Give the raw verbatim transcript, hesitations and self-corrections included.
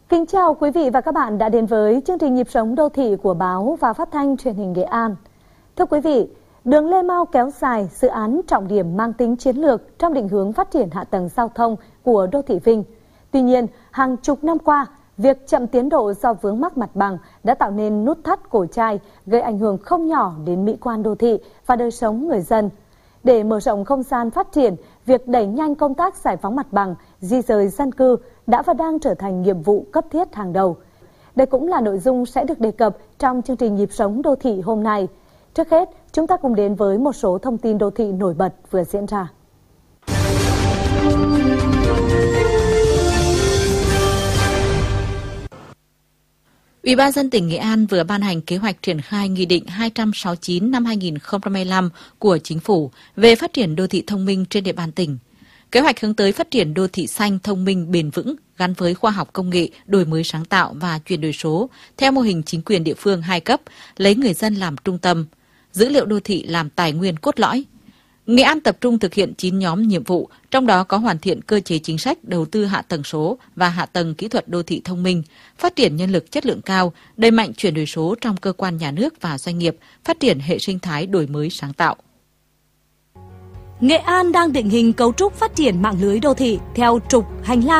Kính chào quý vị và các bạn đã đến với chương trình Nhịp sống đô thị của báo và phát thanh truyền hình Nghệ An. Thưa quý vị, đường Lê Mau kéo dài, dự án trọng điểm mang tính chiến lược trong định hướng phát triển hạ tầng giao thông của đô thị Vinh. Tuy nhiên, hàng chục năm qua, việc chậm tiến độ do vướng mắc mặt bằng đã tạo nên nút thắt cổ chai, gây ảnh hưởng không nhỏ đến mỹ quan đô thị và đời sống người dân. Để mở rộng không gian phát triển, việc đẩy nhanh công tác giải phóng mặt bằng, di dời dân cư đã và đang trở thành nhiệm vụ cấp thiết hàng đầu. Đây cũng là nội dung sẽ được đề cập trong chương trình Nhịp sống đô thị hôm nay. Trước hết, chúng ta cùng đến với một số thông tin đô thị nổi bật vừa diễn ra. Ủy ban nhân dân tỉnh Nghệ An vừa ban hành kế hoạch triển khai Nghị định hai trăm sáu mươi chín năm hai nghìn không trăm hai mươi lăm của Chính phủ về phát triển đô thị thông minh trên địa bàn tỉnh. Kế hoạch hướng tới phát triển đô thị xanh thông minh bền vững gắn với khoa học công nghệ, đổi mới sáng tạo và chuyển đổi số theo mô hình chính quyền địa phương hai cấp, lấy người dân làm trung tâm, dữ liệu đô thị làm tài nguyên cốt lõi. Nghệ An tập trung thực hiện chín nhóm nhiệm vụ, trong đó có hoàn thiện cơ chế chính sách đầu tư hạ tầng số và hạ tầng kỹ thuật đô thị thông minh, phát triển nhân lực chất lượng cao, đẩy mạnh chuyển đổi số trong cơ quan nhà nước và doanh nghiệp, phát triển hệ sinh thái đổi mới sáng tạo. Nghệ An đang định hình cấu trúc phát triển mạng lưới đô thị theo trục hành lang